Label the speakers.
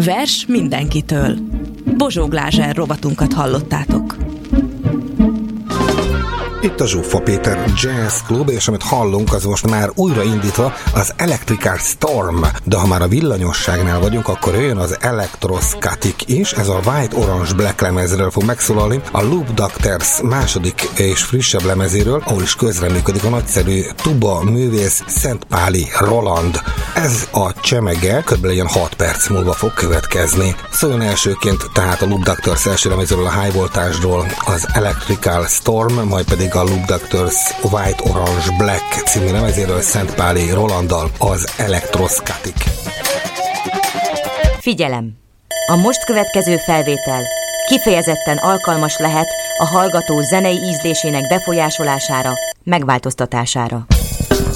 Speaker 1: Vers mindenkitől. Bozsók Lázser rovatunkat hallottátok.
Speaker 2: Itt a Zsuffa Péter Jazz Club, és amit hallunk, az most már újraindítva az Electrical Storm. De ha már a villanyosságnál vagyunk, akkor jön az Electrostatic is. Ez a White Orange Black lemezről fog megszólalni, a Loop Doctors második és frissebb lemezéről, ahol is közreműködik a nagyszerű tuba művész Szentpáli Roland. Ez a csemege kb. Ilyen 6 perc múlva fog következni. Szóljon elsőként tehát a Loop Doctors első lemezéről, a High Voltage-ról az Electrical Storm, majd pedig a Loop Doctors White Orange Black című lemezéről Szentpáli Rolanddal az Electrostatic.
Speaker 3: Figyelem! A most következő felvétel kifejezetten alkalmas lehet a hallgató zenei ízlésének befolyásolására, megváltoztatására.